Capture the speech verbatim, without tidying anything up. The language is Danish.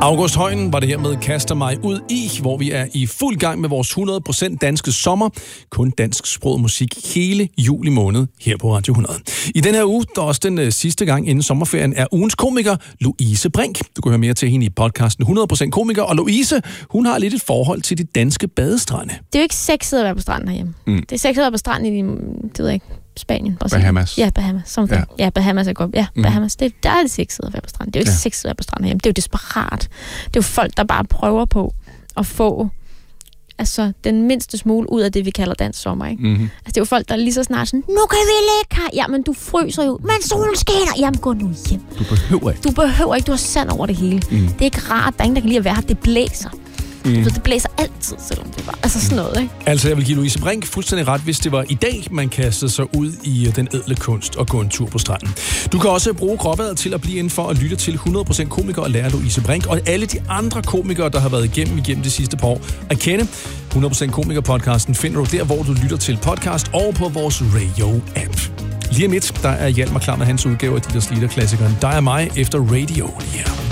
August Højen var det her med Kaster mig ud i, hvor vi er i fuld gang med vores hundrede procent danske sommer. Kun dansksproget musik hele juli måned her på Radio hundrede. I den her uge, der er også den uh, sidste gang inden sommerferien, er ugens komiker Louise Brink. Du kan høre mere til hende i podcasten hundrede procent komiker. Og Louise, hun har lidt et forhold til de danske badestrande. Det er jo ikke sexet at være på stranden herhjemme. Mm. Det er sexet at være på stranden i, det ved jeg ikke, Spanien. Bahamas. Ja, Bahamas. Ja. ja, Bahamas er godt. Ja, mm. Bahamas. Det, der er det sexet at være på stranden. Det er jo ikke ja. sexet at være på stranden herhjemme. Det er jo desperat. Det er jo folk, der bare prøver på at få altså, den mindste smule ud af det, vi kalder dansk sommer, ikke? Mm-hmm. Altså, det er jo folk, der lige så snart sådan, nu kan vi ligge her. Ja, men du fryser jo. Men solen skinner. Jamen, gå nu hjem. Du behøver ikke. Du behøver ikke. Du har sand over det hele. Mm. Det er ikke rart. Der er ingen, der kan lide at være her. Det blæser. Mm. Det blæser altid, selvom det var altså sådan noget, ikke? Altså, jeg vil give Louise Brink fuldstændig ret, hvis det var i dag, man kastede sig ud i den ædle kunst og gå en tur på stranden. Du kan også bruge gråværet til at blive inden for at lytte til hundrede procent komiker og lære Louise Brink og alle de andre komikere, der har været igennem igennem de sidste par år at kende. hundrede procent komiker-podcasten finder du der, hvor du lytter til podcast og på vores radio-app. Lige om lidt, der er Hjalmar Klar med hans udgave af de der Sliter-klassikeren. Der er mig efter radio. Yeah.